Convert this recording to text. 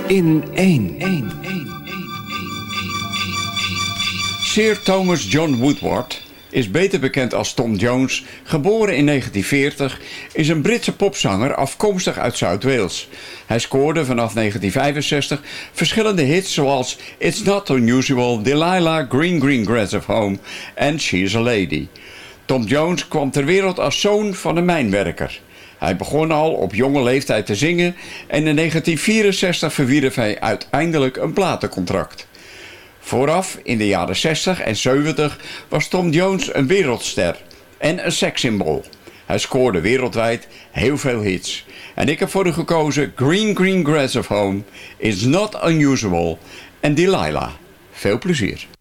in één. Sir Thomas John Woodward is beter bekend als Tom Jones, geboren in 1940, is een Britse popzanger afkomstig uit Zuid-Wales. Hij scoorde vanaf 1965 verschillende hits zoals It's Not Unusual, Delilah, Green Green Grass of Home en She's a Lady. Tom Jones kwam ter wereld als zoon van een mijnwerker. Hij begon al op jonge leeftijd te zingen en in 1964 verwierf hij uiteindelijk een platencontract. Vooraf, in de jaren 60 en 70, was Tom Jones een wereldster en een sekssymbool. Hij scoorde wereldwijd heel veel hits. En ik heb voor u gekozen Green Green Grass of Home, It's Not Unusual en Delilah. Veel plezier.